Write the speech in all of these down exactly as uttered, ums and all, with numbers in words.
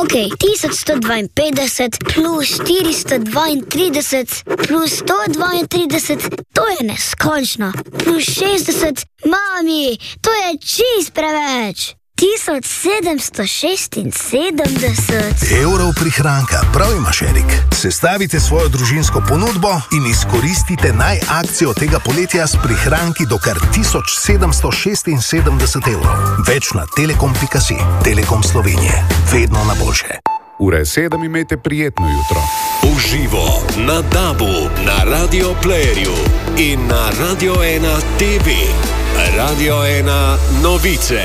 Ok, tisoč sto dvainpetdeset plus štiristo dvaintrideset plus sto dvaintrideset, to je neskončno. Plus šestdeset, mami, to je čist preveč. tisoč sedemsto šestinsedemdeset evrov prihranka, prav imaš, Erik. Sestavite svojo družinsko ponudbo in izkoristite naj akcijo tega poletja s prihranki do kar tisoč sedemsto šestinsedemdeset evrov. Več na telekom pika si. Telekom Slovenije. Vedno na boljše. Ura je sedem, imejte prijetno jutro. Uživo na Dabu, na Radio Playerju in na Radio ena T V. Radio ena novice.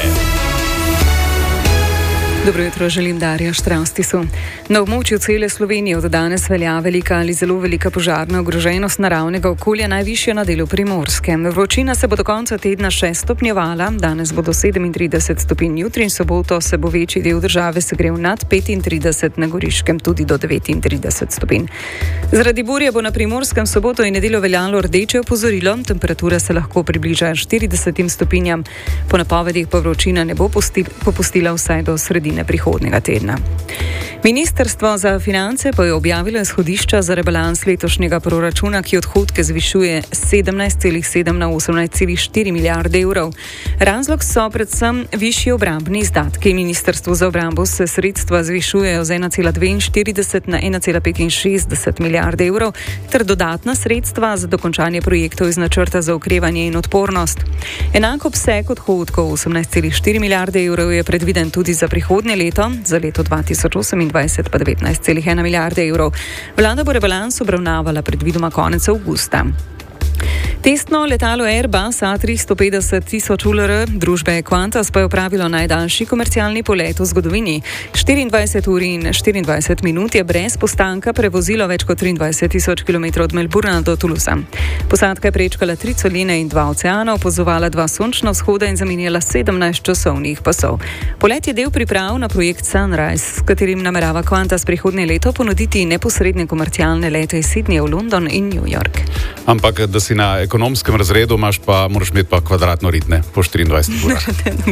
Dobro jutro, želim Darja Štravstisu. Na območju cele Slovenije od danes velja velika ali zelo velika požarna ogroženost naravnega okolja, najvišja na delu Primorske. Vročina se bo do konca tedna še stopnjevala, danes bo do sedemintrideset stopinj, jutri in soboto se bo večji del države segrel nad petintrideset, na Goriškem tudi do devetintrideset stopinj. Zaradi burje bo na Primorskem soboto in nedeljo veljalo rdeče opozorilo, temperatura se lahko približa štiridesetim stopinjam, po napovedih pa vročina ne bo popustila vsaj do sredine prihodnega tedna. Ministrstvo za finance pa je objavilo izhodišča za rebalans letošnjega proračuna, ki odhodke zvišuje sedemnajst celih sedem na osemnajst celih štiri milijarde evrov. Razlog so predvsem višji obrambni izdatki. Ministrstvu za obrambo se sredstva zvišujejo z ena cela dvainštirideset na ena cela petinšestdeset milijarde evrov ter dodatna sredstva za dokončanje projektov iz načrta za okrevanje in odpornost. Enak obseg odhodkov osemnajst celih štiri milijarde evrov je predviden tudi za prihodnje leto, za leto dva tisoč osemindvajset pa devetnajst celih ena milijarde evrov. Vlada bo rebalans obravnavala predvidoma konec avgusta. Testno letalo Airbus A tristo petdeset tisoč U L R družbe Qantas pa je opravilo najdaljši komercialni polet v zgodovini. štiriindvajset ur in štiriindvajset minut je brez postanka prevozilo več kot triindvajset tisoč kilometrov od Melbourna do Toulousea. Posadka je prečkala tri celine in dva oceana, opazovala dva sončna vzhoda in zamenjala sedemnajst časovnih pasov. Polet je del priprav na projekt Sunrise, s katerim namerava Qantas prihodnje leto ponuditi neposredne komercialne lete iz Sydneyja v London in New York. Ampak, da si na ekonomskem razredu, imaš pa, moraš imeti pa kvadratno ritne po štiriindvajset urah.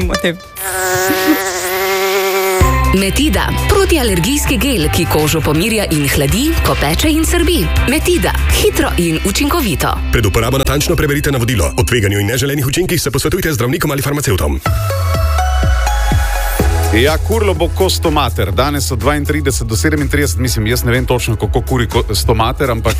Metida, protialergijski gel, ki kožo pomirja in hladi, ko peče in srbi. Metida, hitro in učinkovito. Pred uporabo natančno preberite navodilo. O tveganju in neželenih učinkih se posvetujte z zdravnikom ali farmacevtom. Ja, kurlo bo ko stomater. Danes od dvaintrideset do sedemintrideset, mislim, jaz ne vem točno, kako kuri stomater, ampak...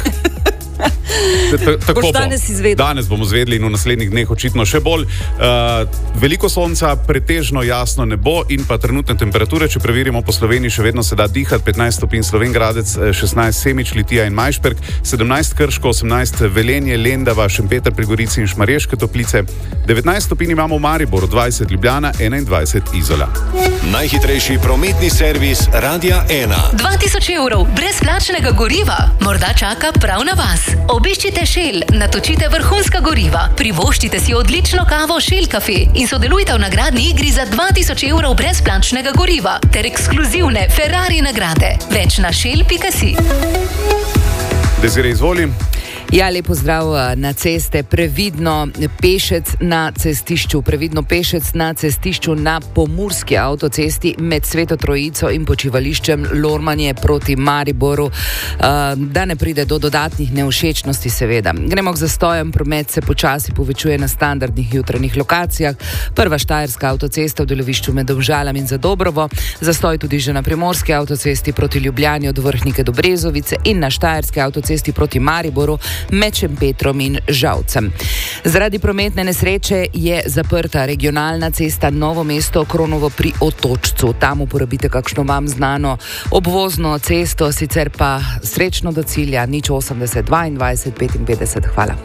Tako danes, danes bomo zvedli in v naslednjih dneh očitno še bolj. Uh, veliko sonca, pretežno jasno nebo in pa trenutne temperature, če preverimo po Sloveniji, še vedno se da dihati. petnajst stopinj Slovenj Gradec, šestnajst Semič, Litija in Majšperk, sedemnajst Krško, osemnajst Velenje, Lendava, Šempeter pri Gorici in Šmarješke Toplice, devetnajst stopinj imamo v Mariboru, dvajset Ljubljana, enaindvajset Izola. Najhitrejši prometni servis Radia ena. dva tisoč evrov brezplačnega goriva morda čaka prav na vas. Obiščite Shell, natočite vrhunska goriva, privoščite si odlično kavo Shell Cafe in sodelujte v nagradni igri za dva tisoč evrov brezplačnega goriva ter ekskluzivne Ferrari nagrade. Več na shell pika si. Desire, izvolim. Ja, lepo zdrav na ceste, previdno pešec na cestišču, previdno pešec na cestišču na Pomurski avtocesti med Sveto Trojico in počivališčem Lormanje proti Mariboru, da ne pride do dodatnih nevšečnosti seveda. Gremo k zastojem, promet se počasi povečuje na standardnih jutranjih lokacijah, prva štajerska avtocesta v delovišču med Domžalam in Zadobrovo, zastoj tudi že na Primorski avtocesti proti Ljubljani od Vrhnike do Brezovice in na štajerski avtocesti proti Mariboru med Šempetrom in Žalcem. Zaradi prometne nesreče je zaprta regionalna cesta Novo mesto Kronovo pri Otočcu. Tam uporabite kakšno vam znano obvozno cesto, sicer pa srečno do cilja. Nič osemdeset dvaindvajset petinpetdeset. Hvala.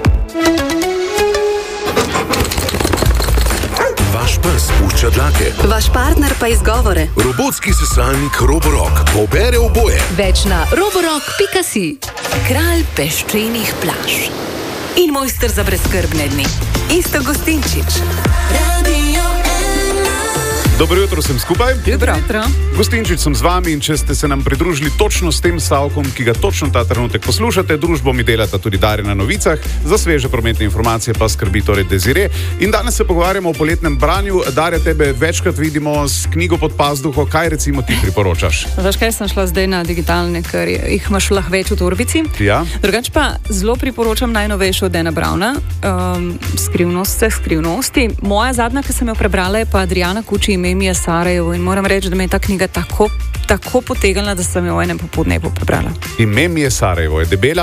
Vaš pes pušča dlake. Vaš partner pa izgovore. Robotski sesalnik Roborock pobere oboje. Več na roborock pika si. Kralj peščenih plaž in mojster za brezskrbne dni. Isto Gostinčič. Radio ena. Dobro jutro vsem skupaj. Dobro jutro. Gostinčič sem z vami in če ste se nam pridružili točno s tem stavkom, ki ga točno ta trenutek poslušate, družbo mi delata tudi Darja na novicah, za sveže prometne informacije pa skrbi torej Desire. In danes se pogovarjamo o poletnem branju. Darja, tebe večkrat vidimo s knjigo pod pazduho. Kaj recimo ti priporočaš? Veš kaj, sem šla zdaj na digitalne, ker jih imaš lahko več v torbici. Ja. Drugač pa zelo priporočam najnovejšo od Dana Browna, um, Skrivnost vseh skrivnosti. Moja zadnja, ki sem jo prebrala, je pa Adriana Kuči, Ime mi je Sarajevo, in moram reči, da me je ta knjiga tako, tako potegnila, da sem jo v enem popoldnevu prebrala. Ime mi je Sarajevo, je debela?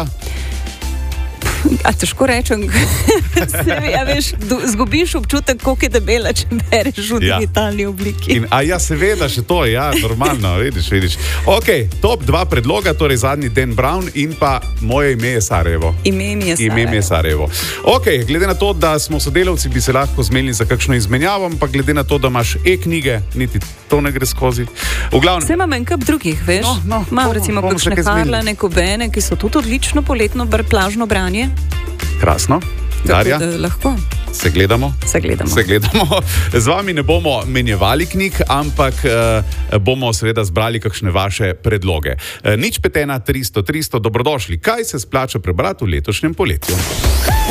A težko rečem, ja, veš, zgubiš občutek, koliko je debela, če bereš v Ja. digitalni obliki. In, a ja, seveda, še to, ja, normalno, vidiš, vidiš. Ok, top dva predloga, torej zadnji Dan Brown in pa Moje ime je Sarajevo. Ime mi je Sarajevo. Ime mi je Sarajevo. Ok, glede na to, da smo sodelavci, bi se lahko zmenili za kakšno izmenjavo, ampak glede na to, da imaš e-knjige, niti to ne gre skozi. V glavnem, Vse imam en kup drugih, veš? No, no, Imam bomo- recimo bomo se kakšne kaj zmenili. Harlane, Kobene, ki so tudi odlično poletno br- plažno branje. krasno. Darja, Tako da lahko se gledamo. se gledamo. Se gledamo. Z vami ne bomo menjevali knjig, ampak uh, bomo seveda zbrali kakšne vaše predloge. Uh, nič pet ena tristo tristo, dobrodošli. Kaj se splača prebrati v letošnjem poletju?